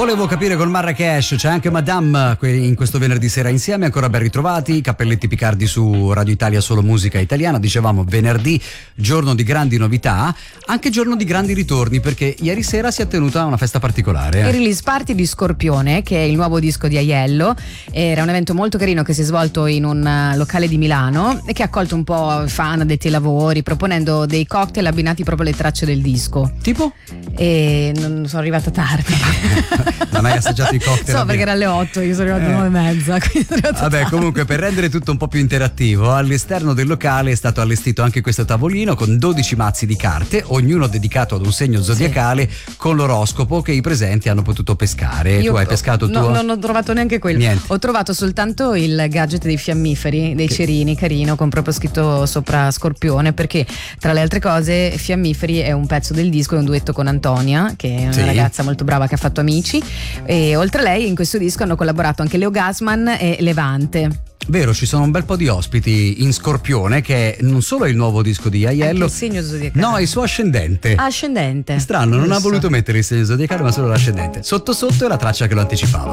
Volevo capire col Marrakesh, c'è anche Madame in questo venerdì sera insieme, ancora ben ritrovati, Cappelletti Picardi su Radio Italia, solo musica italiana. Dicevamo venerdì, giorno di grandi novità, anche giorno di grandi ritorni, perché ieri sera si è tenuta una festa particolare. Il release party di Scorpione, che è il nuovo disco di Aiello, era un evento molto carino che si è svolto in un locale di Milano e che ha accolto un po' fan addetti ai lavori, proponendo dei cocktail abbinati proprio alle tracce del disco. Tipo? E non sono arrivata tardi. Non hai assaggiato i cocktail? So, perché era alle 8, io sono arrivata alle 9:30. Vabbè, comunque, per rendere tutto un po' più interattivo, all'esterno del locale è stato allestito anche questo tavolino con 12 mazzi di carte, ognuno dedicato ad un segno zodiacale, con l'oroscopo che i presenti hanno potuto pescare. Tu hai pescato il tuo? Non ho trovato neanche quello. Niente. Ho trovato soltanto il gadget dei fiammiferi, dei cerini, carino, con proprio scritto sopra Scorpione, perché tra le altre cose Fiammiferi è un pezzo del disco, è un duetto con Antonia, che è una ragazza molto brava che ha fatto Amici, e oltre a lei in questo disco hanno collaborato anche Leo Gassman e Levante. Vero, ci sono un bel po' di ospiti in Scorpione, che non solo è il nuovo disco di Aiello, il segno zodiacale. no, è il suo ascendente. Ascendente. Strano, non ha voluto mettere il segno zodiacale, ma solo l'ascendente. Sotto sotto è la traccia che lo anticipava.